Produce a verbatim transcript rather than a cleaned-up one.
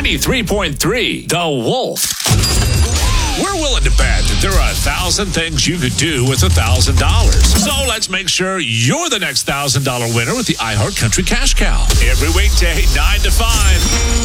ninety-three point three, The Wolf. We're willing to bet that there are a thousand things you could do with a thousand dollars. So let's make sure you're the next thousand dollar winner with the iHeart Country Cash Cow. Every weekday, nine to five.